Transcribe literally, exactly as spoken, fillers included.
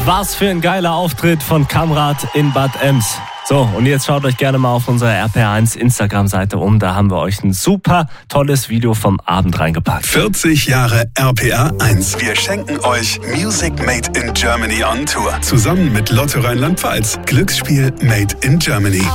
Was für ein geiler Auftritt von Kamrat in Bad Ems. So, und jetzt schaut euch gerne mal auf unserer R P R eins Instagram-Seite um. Da haben wir euch ein super tolles Video vom Abend reingepackt. vierzig Jahre R P R eins. Wir schenken euch Music Made in Germany on Tour. Zusammen mit Lotto Rheinland-Pfalz. Glücksspiel Made in Germany.